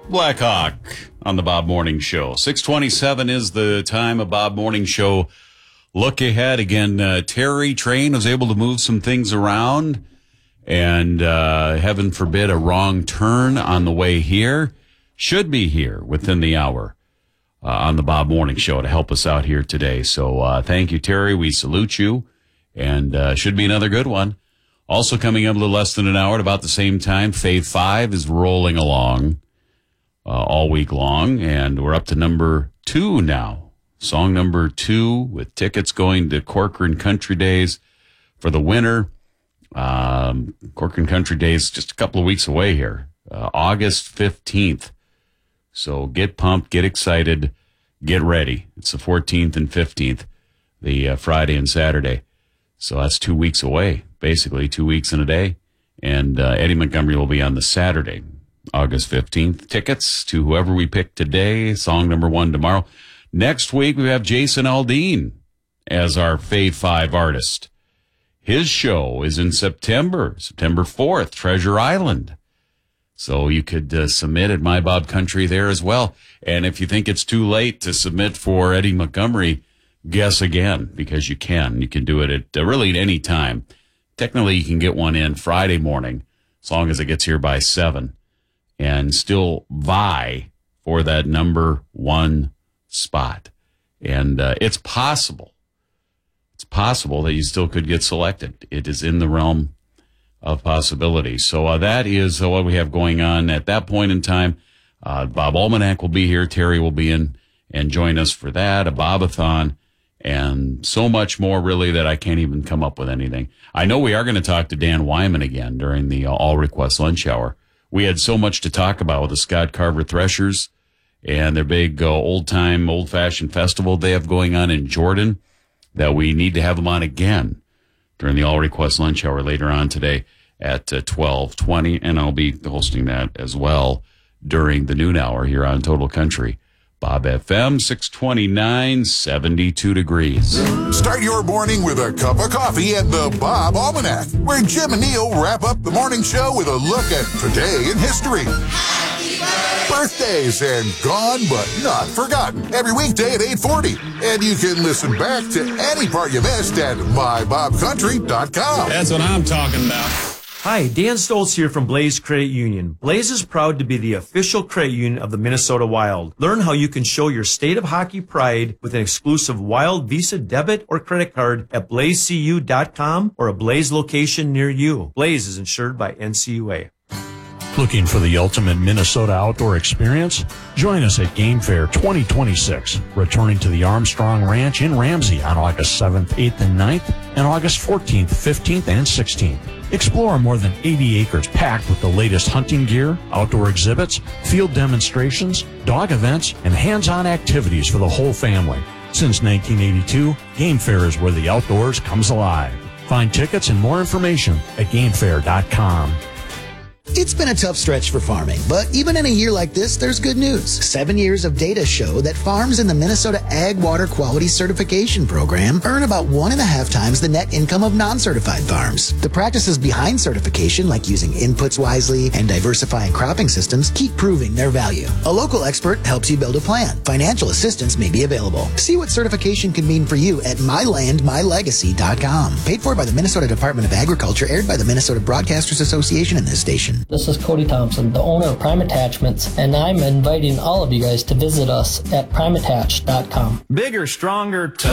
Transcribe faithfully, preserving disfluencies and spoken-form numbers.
Blackhawk on the Bob Morning Show. six twenty-seven is the time of Bob Morning Show. Look ahead again. Uh, Terry Train was able to move some things around, and uh, heaven forbid a wrong turn on the way here. Should be here within the hour uh, on the Bob Morning Show to help us out here today. So uh, thank you, Terry. We salute you, and uh, should be another good one. Also coming up a little less than an hour at about the same time, Fave five is rolling along uh, all week long, and we're up to number two now. Song number two with tickets going to Corcoran Country Days for the winner. Um, Corcoran Country Days just a couple of weeks away here, uh, August fifteenth. So get pumped, get excited, get ready. It's the fourteenth and fifteenth, the uh, Friday and Saturday. So that's two weeks away, basically two weeks in a day. And uh, Eddie Montgomery will be on the Saturday, August fifteenth. Tickets to whoever we pick today, song number one tomorrow. Next week, we have Jason Aldean as our Fave five artist. His show is in September, September fourth, Treasure Island. So you could uh, submit at My Bob Country there as well. And if you think it's too late to submit for Eddie Montgomery, guess again, because you can. You can do it at uh, really at any time. Technically, you can get one in Friday morning, as long as it gets here by seven, and still vie for that number one spot. And uh, it's possible. It's possible that you still could get selected. It is in the realm of possibility. So uh, that is uh, what we have going on at that point in time. Uh, Bob Almanac will be here. Terry will be in and join us for that, a Bobathon, and so much more, really, that I can't even come up with anything. I know we are going to talk to Dan Wyman again during the uh, All Request Lunch Hour. We had so much to talk about with the Scott Carver Threshers and their big uh, old-time, old-fashioned festival they have going on in Jordan that we need to have them on again during the All Request Lunch Hour later on today at uh, twelve twenty, and I'll be hosting that as well during the noon hour here on Total Country. Bob F M, six twenty-nine, seventy-two degrees. Start your morning with a cup of coffee and the Bob Almanac, where Jim and Neil wrap up the morning show with a look at today in history. Birthdays and gone but not forgotten every weekday at eight forty. And you can listen back to any part you missed at my bob country dot com. That's what I'm talking about. Hi, Dan Stoltz here from Blaze Credit Union. Blaze is proud to be the official credit union of the Minnesota Wild. Learn how you can show your state of hockey pride with an exclusive Wild Visa debit or credit card at blaze c u dot com or a Blaze location near you. Blaze is insured by N C U A. Looking for the ultimate Minnesota outdoor experience? Join us at Game Fair twenty twenty-six, returning to the Armstrong Ranch in Ramsey on August seventh, eighth, and ninth, and August fourteenth, fifteenth, and sixteenth. Explore more than eighty acres packed with the latest hunting gear, outdoor exhibits, field demonstrations, dog events, and hands-on activities for the whole family. Since nineteen eighty-two, Game Fair is where the outdoors comes alive. Find tickets and more information at game fair dot com. It's been a tough stretch for farming, but even in a year like this, there's good news. Seven years of data show that farms in the Minnesota Ag Water Quality Certification Program earn about one and a half times the net income of non-certified farms. The practices behind certification, like using inputs wisely and diversifying cropping systems, keep proving their value. A local expert helps you build a plan. Financial assistance may be available. See what certification can mean for you at my land my legacy dot com. Paid for by the Minnesota Department of Agriculture, aired by the Minnesota Broadcasters Association and this station. This is Cody Thompson, the owner of Prime Attachments, and I'm inviting all of you guys to visit us at prime attach dot com. Bigger, stronger,